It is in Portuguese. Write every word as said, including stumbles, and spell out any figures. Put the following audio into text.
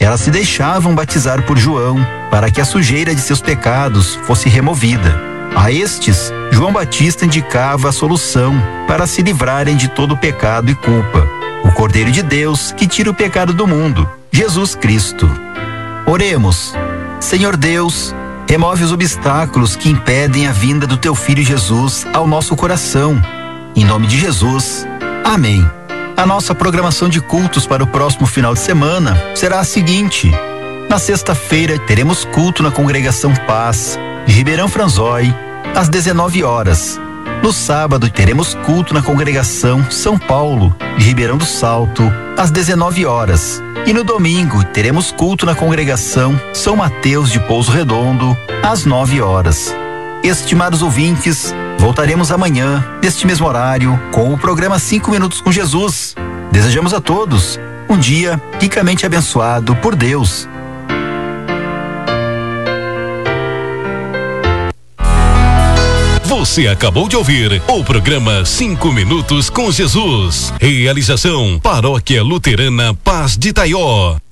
Elas se deixavam batizar por João, para que a sujeira de seus pecados fosse removida. A estes, João Batista indicava a solução para se livrarem de todo pecado e culpa: o Cordeiro de Deus que tira o pecado do mundo, Jesus Cristo. Oremos. Senhor Deus, remove os obstáculos que impedem a vinda do teu Filho Jesus ao nosso coração. Em nome de Jesus, amém. A nossa programação de cultos para o próximo final de semana será a seguinte: na sexta-feira teremos culto na Congregação Paz, de Ribeirão Franzói, às dezenove horas. No sábado teremos culto na Congregação São Paulo, de Ribeirão do Salto, às dezenove horas. E no domingo teremos culto na Congregação São Mateus de Pouso Redondo, às nove horas. Estimados ouvintes, voltaremos amanhã, neste mesmo horário, com o programa Cinco Minutos com Jesus. Desejamos a todos um dia ricamente abençoado por Deus. Você acabou de ouvir o programa Cinco Minutos com Jesus. Realização Paróquia Luterana Paz de Taió.